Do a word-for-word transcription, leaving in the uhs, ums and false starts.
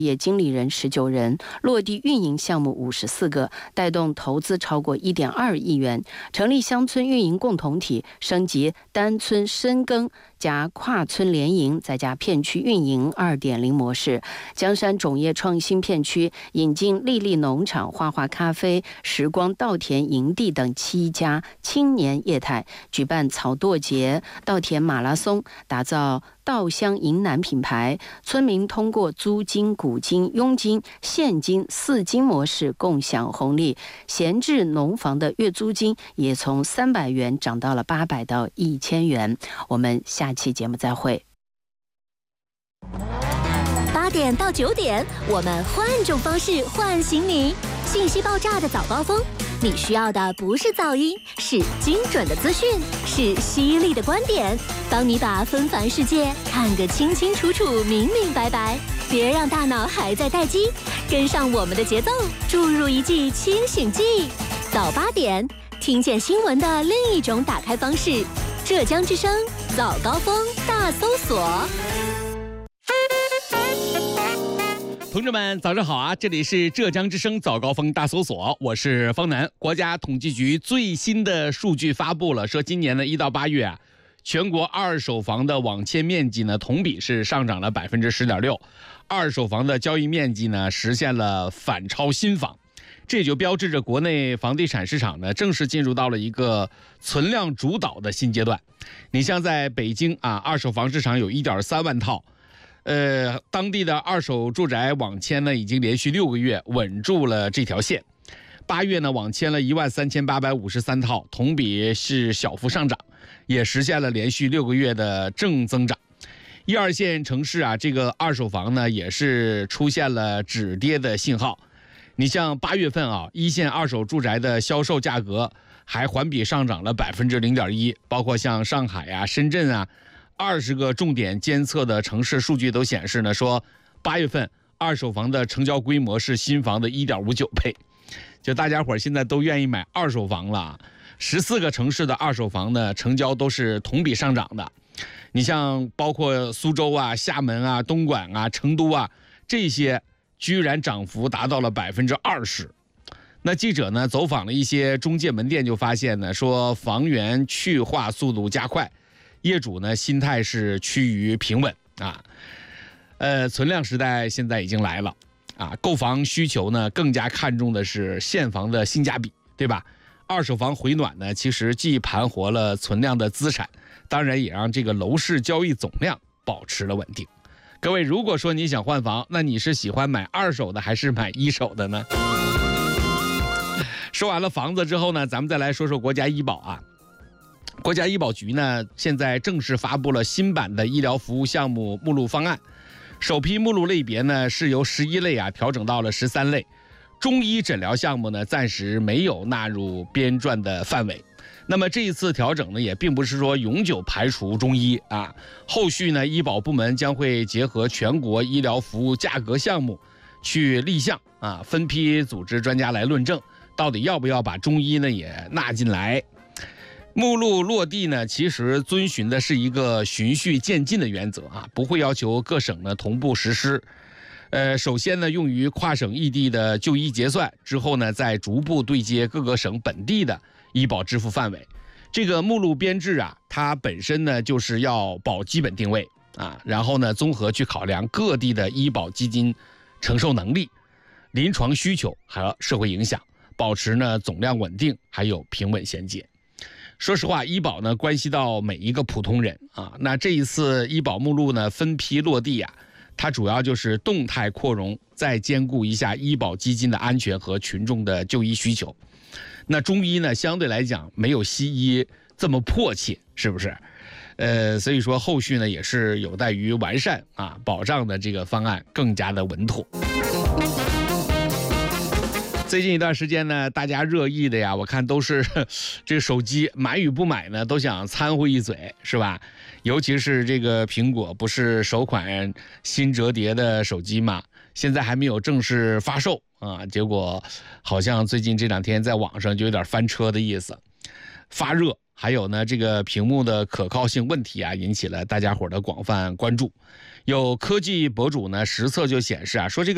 业经理人十九人，落地运营项目五十四个，带动投资超过一点二亿元，成立乡村运营共同体，升级单村深耕加跨村联营，再加片区运营 二点零 模式。江山种业创新片区引进丽丽农场、花花咖啡、时光稻田营地等七家青年业态，举办草垛节、稻田马拉松，打造稻香迎南品牌。村民通过租金、股金、佣金、现金四金模式共享红利，闲置农房的月租金也从三百元涨到了八百到一千元。我们下期节目再会。 八点到九点，我们换种方式唤醒你。信息爆炸的早高峰，你需要的不是噪音，是精准的资讯，是犀利的观点，帮你把纷繁世界看个清清楚楚、明明白白。别让大脑还在待机，跟上我们的节奏，注入一剂清醒剂。早八点，听见新闻的另一种打开方式。浙江之声早高峰大搜索。 同志们早上好啊，这里是浙江之声早高峰大搜索，我是方南。国家统计局最新的数据发布了，说今年的一到八月啊，全国二手房的网签面积呢同比是上涨了百分之十点六，二手房的交易面积呢实现了反超新房，这就标志着国内房地产市场呢正式进入到了一个存量主导的新阶段。你像在北京啊，二手房市场有 一点三万套。呃，当地的二手住宅网签呢，已经连续六个月稳住了这条线。八月呢，网签了一万三千八百五十三套，同比是小幅上涨，也实现了连续六个月的正增长。一二线城市啊，这个二手房呢，也是出现了止跌的信号。你像八月份啊，一线二手住宅的销售价格还环比上涨了百分之零点一，包括像上海啊、深圳啊。二十个重点监测的城市数据都显示呢，说八月份二手房的成交规模是新房的 一点五九倍，就大家伙现在都愿意买二手房了。十四个城市的二手房呢，成交都是同比上涨的。你像包括苏州啊、厦门啊、东莞啊、成都啊，这些居然涨幅达到了百分之二十。那记者呢走访了一些中介门店，就发现呢，说房源去化速度加快。业主呢心态是趋于平稳啊，呃，存量时代现在已经来了啊，购房需求呢更加看重的是现房的性价比，对吧？二手房回暖呢，其实既盘活了存量的资产，当然也让这个楼市交易总量保持了稳定。各位，如果说你想换房，那你是喜欢买二手的还是买一手的呢？说完了房子之后呢，咱们再来说说国家医保啊。国家医保局呢，现在正式发布了新版的医疗服务项目目录方案，首批目录类别呢是由十一类啊调整到了十三类，中医诊疗项目呢暂时没有纳入编撰的范围。那么这一次调整呢，也并不是说永久排除中医啊，后续呢，医保部门将会结合全国医疗服务价格项目去立项啊，分批组织专家来论证，到底要不要把中医呢也纳进来。目录落地呢，其实遵循的是一个循序渐进的原则啊，不会要求各省呢同步实施。呃，首先呢，用于跨省异地的就医结算，之后呢，再逐步对接各个省本地的医保支付范围。这个目录编制啊，它本身呢就是要保基本定位啊，然后呢，综合去考量各地的医保基金承受能力、临床需求和社会影响，保持呢总量稳定，还有平稳衔接。说实话，医保呢关系到每一个普通人啊。那这一次医保目录呢分批落地啊，它主要就是动态扩容，再兼顾一下医保基金的安全和群众的就医需求。那中医呢，相对来讲没有西医这么迫切，是不是？呃，所以说后续呢也是有待于完善啊，保障的这个方案更加的稳妥。最近一段时间呢，大家热议的呀，我看都是这个手机买与不买呢，都想掺和一嘴，是吧？尤其是这个苹果，不是首款新折叠的手机嘛，现在还没有正式发售啊，结果好像最近这两天在网上就有点翻车的意思，发热。还有呢，这个屏幕的可靠性问题啊，引起了大家伙的广泛关注。有科技博主呢实测就显示啊，说这个